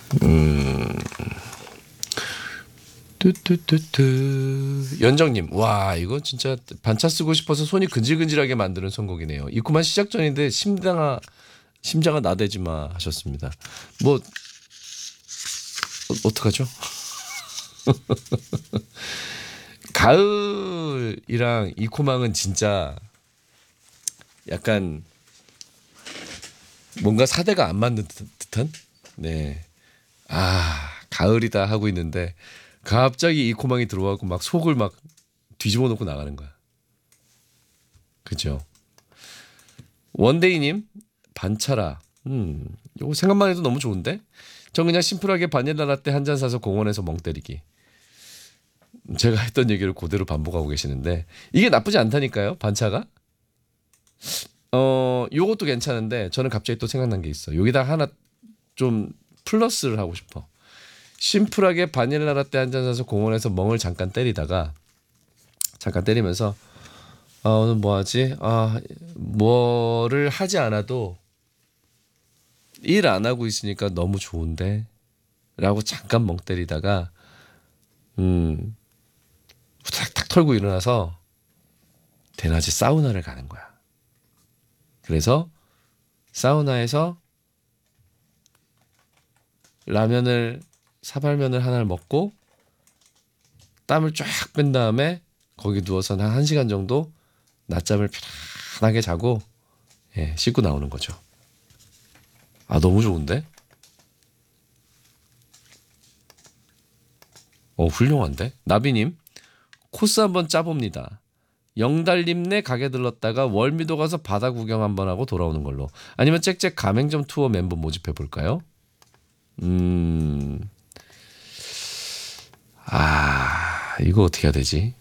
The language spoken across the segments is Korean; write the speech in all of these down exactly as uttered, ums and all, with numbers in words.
음. 뚜뚜뚜뚜. 연정님, 와 이거 진짜 반차 쓰고 싶어서 손이 근질근질하게 만드는 선곡이네요. 이쿠만 시작 전인데 심장아 심장아 나대지 마 하셨습니다. 뭐 어, 어떡하죠? 가을이랑 이쿠망은 진짜 약간 뭔가 사대가 안 맞는 듯한. 네. 아 가을이다 하고 있는데 갑자기 이코망이 들어와고 막 속을 막 뒤집어 놓고 나가는 거야. 그죠? 원데이님 반차라. 음, 요거 생각만 해도 너무 좋은데? 전 그냥 심플하게 바닐라 라떼 한 잔 사서 공원에서 멍 때리기. 제가 했던 얘기를 그대로 반복하고 계시는데 이게 나쁘지 않다니까요. 반차가. 어, 요것도 괜찮은데 저는 갑자기 또 생각난 게 있어. 여기다 하나 좀 플러스를 하고 싶어. 심플하게 바닐라 라떼 한 잔 사서 공원에서 멍을 잠깐 때리다가 잠깐 때리면서 아 오늘 뭐 하지? 아 뭐를 하지 않아도 일 안 하고 있으니까 너무 좋은데 라고 잠깐 멍 때리다가 음 후딱 탁 털고 일어나서 대낮에 사우나를 가는 거야. 그래서 사우나에서 라면을 사발면을 하나를 먹고 땀을 쫙 뺀 다음에 거기 누워서 한 1시간 정도 낮잠을 편안하게 자고 예, 씻고 나오는 거죠. 아 너무 좋은데? 어 훌륭한데? 나비님 코스 한번 짜봅니다. 영달님네 가게 들렀다가 월미도 가서 바다 구경 한번 하고 돌아오는 걸로. 아니면 짹짹 가맹점 투어 멤버 모집해 볼까요? 음, 아 이거 어떻게 해야 되지?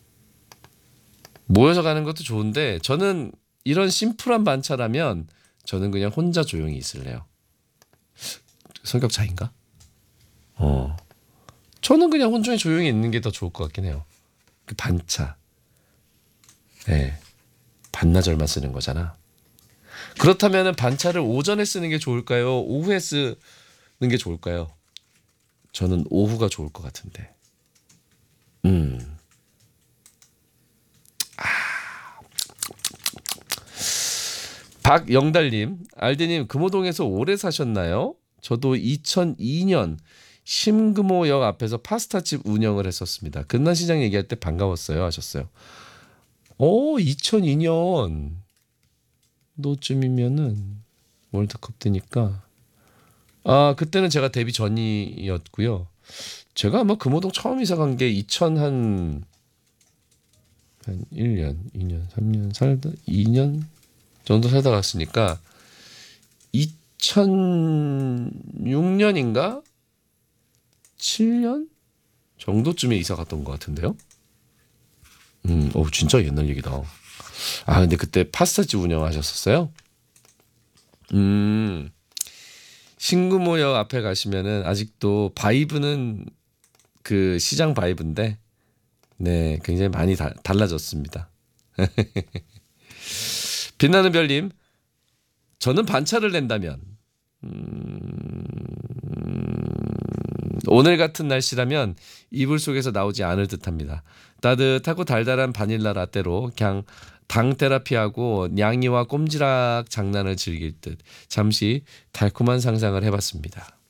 모여서 가는 것도 좋은데 저는 이런 심플한 반차라면 저는 그냥 혼자 조용히 있을래요. 성격 차인가? 어, 저는 그냥 혼자 조용히 있는 게 더 좋을 것 같긴 해요. 그 반차, 예, 반나절만 쓰는 거잖아. 그렇다면 반차를 오전에 쓰는 게 좋을까요? 오후에 쓰는 게 좋을까요? 저는 오후가 좋을 것 같은데. 음, 박영달님, 알디님 금호동에서 오래 사셨나요? 저도 이천이 년 심금호역 앞에서 파스타집 운영을 했었습니다. 근난시장 얘기할 때 반가웠어요 하셨어요. 오, 이천이 년 노쯤이면은 월드컵 때니까 아 그때는 제가 데뷔 전이었고요. 제가 아마 금호동 처음 이사 간 게 이천 한, 한 일 년, 이 년, 삼 년 살다 이 년 정도 살다 갔으니까 이천육 년인가 칠 년 정도쯤에 이사 갔던 것 같은데요. 음, 어 진짜 옛날 얘기다. 아 근데 그때 파스타집 운영하셨었어요? 음, 신구모역 앞에 가시면은 아직도 바이브는 그 시장 바이브인데, 네, 굉장히 많이 다, 달라졌습니다. 빛나는 별님, 저는 반차를 낸다면, 음, 오늘 같은 날씨라면 이불 속에서 나오지 않을 듯합니다. 따뜻하고 달달한 바닐라 라떼로 그냥 당 테라피하고 냥이와 꼼지락 장난을 즐길 듯 잠시 달콤한 상상을 해봤습니다.